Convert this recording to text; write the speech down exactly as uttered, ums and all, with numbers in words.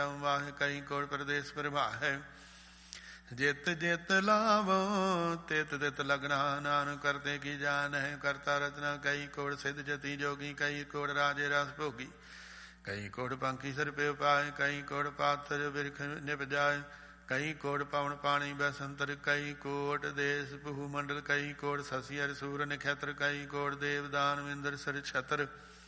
ਵਾਹਿ ਕਈ ਕੋੜ ਪ੍ਰਦੇਸ ਪ੍ਰਭਾਹੈ। ਜਿਤ ਜਿਤ ਲਾਵੋ ਤਿਤ ਤਿਤ ਲਗਣਾ, ਨਾਨਕ ਕਰਤੇ ਕੀ ਜਾਨ ਹੈ। ਕਰਤਾ ਰਚਨਾ ਕਈ ਕੋੜ ਸਿੱਧ ਜਤੀ ਜੋਗੀ, ਕਈ ਕੋੜ ਰਾਜੇ ਰਸ ਭੋਗੀ। ਕਈ ਕੋੜ ਪੰਖੀ ਸਿਰ ਪੇ ਪਾਏ, ਕਈ ਕੋੜ ਪਾਥਰ ਬਿਰਖ ਨਿਪਜਾਏ। ਕਈ ਕੋੜ ਪਵਨ ਪਾਣੀ ਬੈਸੰਤਰ, ਕਈ ਕੋਟ ਦੇਸ ਭੂ ਮੰਡਲ। ਕਈ ਕੋੜ ਸਸੀ ਅਰ ਸੂਰ ਨਖੇਤਰ, ਕਈ ਕੋੜ ਦੇਵ ਦਾਨ ਇੰਦਰ ਸਰ ਛਤਰ।